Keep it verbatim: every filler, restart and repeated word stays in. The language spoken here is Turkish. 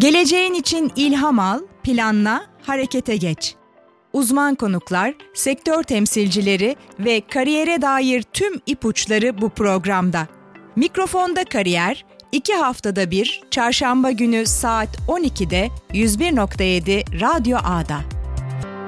Geleceğin için ilham al, planla, harekete geç. Uzman konuklar, sektör temsilcileri ve kariyere dair tüm ipuçları bu programda. Mikrofonda Kariyer, iki haftada bir, Çarşamba günü saat on ikide yüz bir nokta yedi Radyo A'da.